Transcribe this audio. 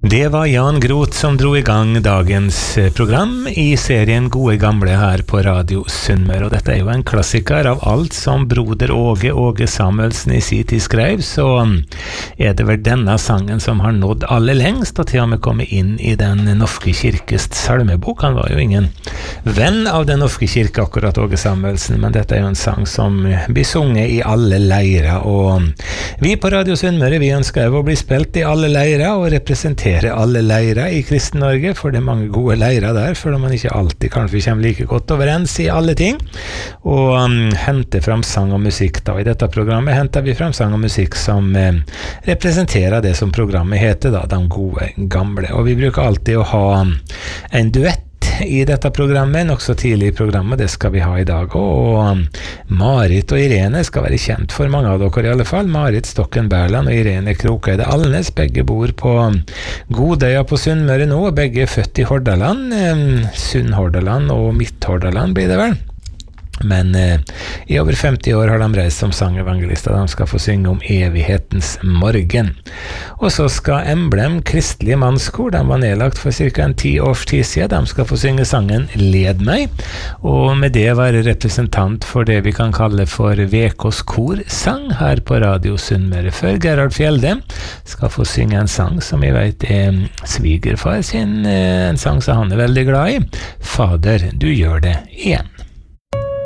Det var Jan Groth som dro i gang dagens program i serien Gode Gamle her på Radio Sunnmøre, og dette er jo en klassiker av alt som broder Åge Samuelsen i sin tid skrev, så er det vel denne sangen som har nådd aller lengst, og til og med kommet inn i den norske kirkes salmebok. Han var jo ingen venn av den norske kirke, akkurat Åge Samuelsen, men dette er jo en sang som blir sunget i alle leirer, og vi på Radio Sunnmøre, vi ønsker jo å bli spilt i alle leirer og representere alle leirer i Kristen Norge, for det er mange gode leirer der, for man ikke alltid kanskje kommer like godt overens i alle ting, og hente fram sang og musikk da. I dette programmet henter vi fram sang og musikk som representerer det som programmet heter da, De gode gamle, og vi bruker alltid å ha en duett i dette programmet, nok så tidlig i programmet, det skal vi ha i dag, og Marit og Irene skal være kjent for mange av dere i alle fall. Marit Stokken Bærland og Irene Krokeide Alnes, begge bor på Godøya på Sunnmøre nå, begge er født i Hordaland, Sunnhordaland og Midt-Hordaland blir det vel. Men i over 50 år har de reist som sangevangelister. De skal få synge om evighetens morgen. Og så skal Emblem Kristelige Mannskor, de var nedlagt for cirka 10 års tid siden. De skal få synge sangen Led meg, og med det være representant for det vi kan kalle for VKs korsang her på Radio Sunnmøre. Før Gerhard Fjelde skal få synge en sang som jeg vet er svigerfar sin, en sang som han er veldig glad i. Fader, du gjør det igjen.